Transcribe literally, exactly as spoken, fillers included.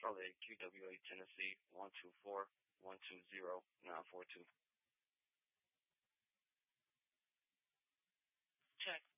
Salt Lake, Q W A, Tennessee, one two four, one two zero, nine four two. Check.